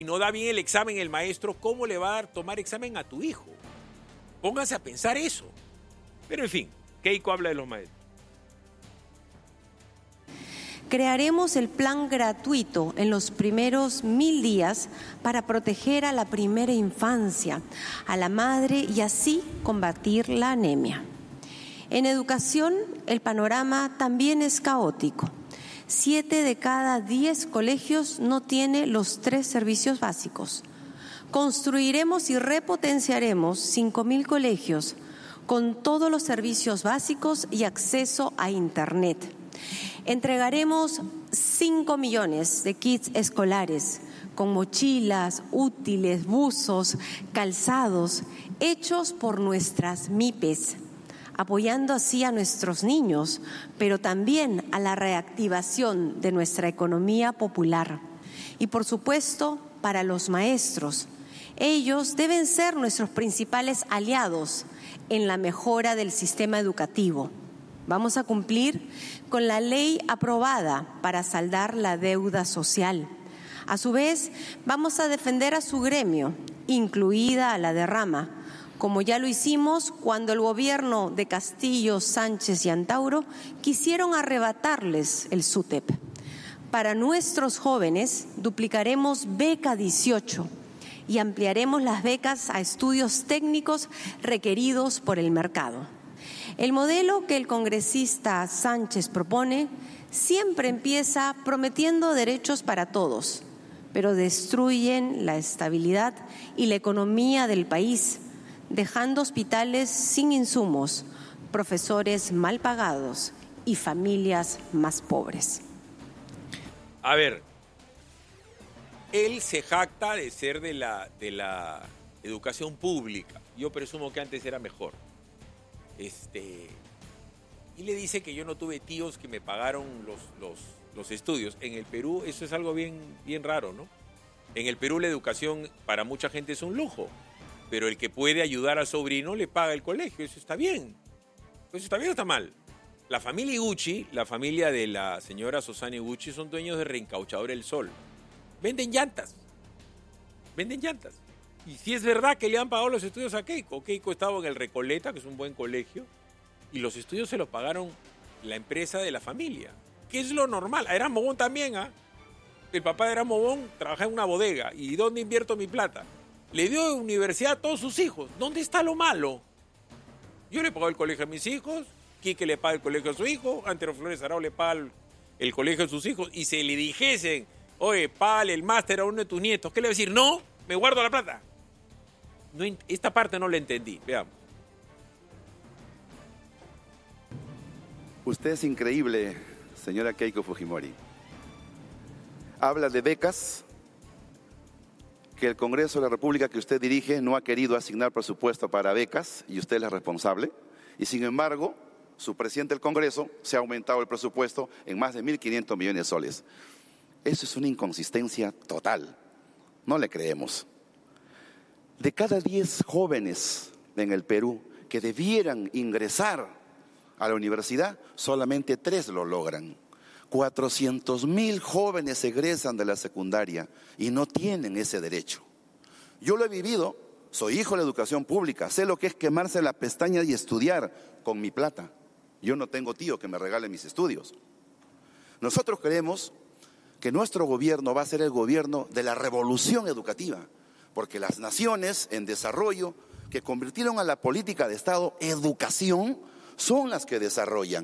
Si no da bien el examen el maestro, ¿cómo le va a tomar examen a tu hijo? Pónganse a pensar eso. Pero en fin, Keiko habla de los maestros. Crearemos el plan gratuito en los primeros 1000 días para proteger a la primera infancia, a la madre y así combatir la anemia. En educación, el panorama también es caótico. 7 de cada 10 colegios no tiene los 3 servicios básicos. Construiremos y repotenciaremos 5.000 colegios con todos los servicios básicos y acceso a Internet. Entregaremos 5 millones de kits escolares con mochilas, útiles, buzos, calzados, hechos por nuestras MIPES, apoyando así a nuestros niños, pero también a la reactivación de nuestra economía popular. Y por supuesto, para los maestros. Ellos deben ser nuestros principales aliados en la mejora del sistema educativo. Vamos a cumplir con la ley aprobada para saldar la deuda social. A su vez, vamos a defender a su gremio, incluida a la de Rama, como ya lo hicimos cuando el gobierno de Castillo, Sánchez y Antauro quisieron arrebatarles el SUTEP. Para nuestros jóvenes, duplicaremos Beca 18 y ampliaremos las becas a estudios técnicos requeridos por el mercado. El modelo que el congresista Sánchez propone siempre empieza prometiendo derechos para todos, pero destruyen la estabilidad y la economía del país, dejando hospitales sin insumos, profesores mal pagados y familias más pobres. A ver, él se jacta de ser de la educación pública. Yo presumo que antes era mejor. Y le dice que yo no tuve tíos que me pagaron los estudios. En el Perú eso es algo bien raro, ¿no? En el Perú la educación para mucha gente es un lujo, pero el que puede ayudar al sobrino le paga el colegio. Eso está bien. ¿Eso está bien o está mal? La familia Iguchi, la familia de la señora Susana Iguchi, son dueños de Reencauchador El Sol. Venden llantas. Y si es verdad que le han pagado los estudios a Keiko. Keiko estaba en el Recoleta, que es un buen colegio, y los estudios se los pagaron la empresa de la familia, que es lo normal. A Erasmo Bon también, ¿ah? El papá de Erasmo Bon trabajaba en una bodega. ¿Y dónde invierto mi plata? Le dio universidad a todos sus hijos. ¿Dónde está lo malo? Yo le pago el colegio a mis hijos, Quique le paga el colegio a su hijo, Antero Flores Arau le paga el colegio a sus hijos, y se le dijesen, oye, págale el máster a uno de tus nietos, ¿qué le va a decir? No, me guardo la plata. No, esta parte no la entendí. Veamos. Usted es increíble, señora Keiko Fujimori. Habla de becas, que el Congreso de la República que usted dirige no ha querido asignar presupuesto para becas y usted es la responsable. Y sin embargo, su presidente del Congreso se ha aumentado el presupuesto en más de 1.500 millones de soles. Eso es una inconsistencia total. No le creemos. De cada 10 jóvenes en el Perú que debieran ingresar a la universidad, solamente 3 lo logran. 400.000 jóvenes egresan de la secundaria y no tienen ese derecho. Yo lo he vivido, soy hijo de la educación pública, sé lo que es quemarse las pestañas y estudiar con mi plata. Yo no tengo tío que me regale mis estudios. Nosotros creemos que nuestro gobierno va a ser el gobierno de la revolución educativa, porque las naciones en desarrollo que convirtieron a la política de Estado educación son las que desarrollan.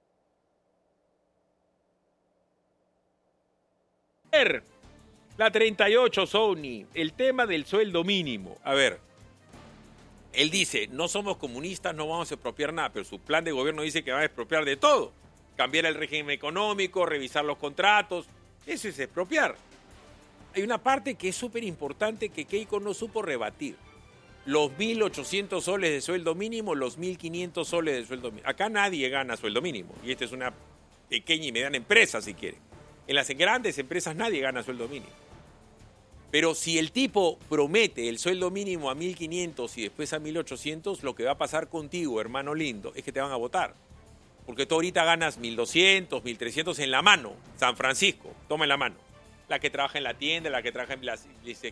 La 38, Sony, el tema del sueldo mínimo. A ver, él dice, no somos comunistas, no vamos a expropiar nada, pero su plan de gobierno dice que va a expropiar de todo. Cambiar el régimen económico, revisar los contratos, eso es expropiar. Hay una parte que es súper importante que Keiko no supo rebatir. Los 1.800 soles de sueldo mínimo, los 1.500 soles de sueldo mínimo. Acá nadie gana sueldo mínimo, y esta es una pequeña y mediana empresa, si quiere. En las grandes empresas nadie gana sueldo mínimo. Pero si el tipo promete el sueldo mínimo a 1.500 y después a 1.800, lo que va a pasar contigo, hermano lindo, es que te van a votar. Porque tú ahorita ganas 1.200, 1.300 en la mano. San Francisco, toma en la mano. La que trabaja en la tienda, la que trabaja en las